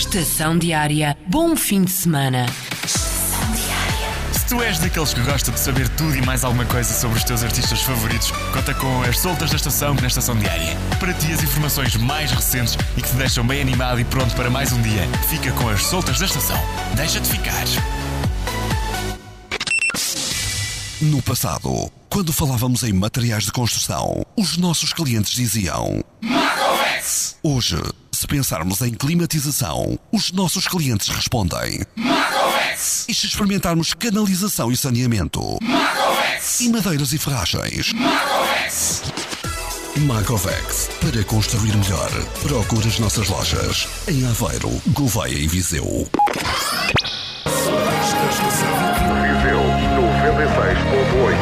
Estação Diária. Bom fim de semana. Se tu és daqueles que gosta de saber tudo e mais alguma coisa sobre os teus artistas favoritos, conta com as soltas da estação na Estação Diária. Para ti as informações mais recentes e que te deixam bem animado e pronto para mais um dia. Fica com as soltas da estação. Deixa-te ficar. No passado, quando falávamos em materiais de construção, os nossos clientes diziam Macovex! Hoje, se pensarmos em climatização, os nossos clientes respondem Macovex! E se experimentarmos canalização e saneamento, Macovex! E madeiras e ferragens, Macovex! Macovex, para construir melhor. Procure as nossas lojas em Aveiro, Gouveia e Viseu. Viseu 96.8